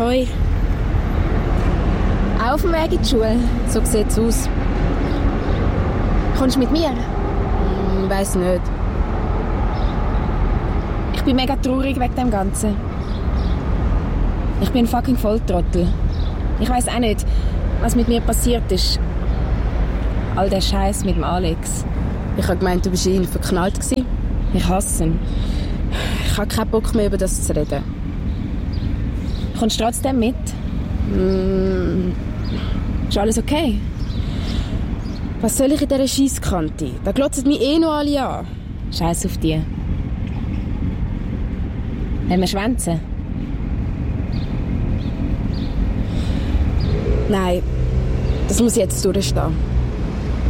Hoi. Auch auf dem Weg in die Schule. So sieht es aus. Kommst du mit mir? Weiss nicht. Ich bin mega traurig wegen dem Ganzen. Ich bin ein fucking Volltrottel. Ich weiss auch nicht, was mit mir passiert ist. All der Scheiß mit dem Alex. Ich habe gemeint, du bist in ihn verknallt gewesen. Ich hasse ihn. Ich habe keinen Bock mehr, über das zu reden. Kommst du trotzdem mit? Ist alles okay? Was soll ich in dieser Scheisskante? Da glotzen mich eh noch alle an. Scheiß auf die. Wollen wir schwänzen? Nein, das muss jetzt durchstehen.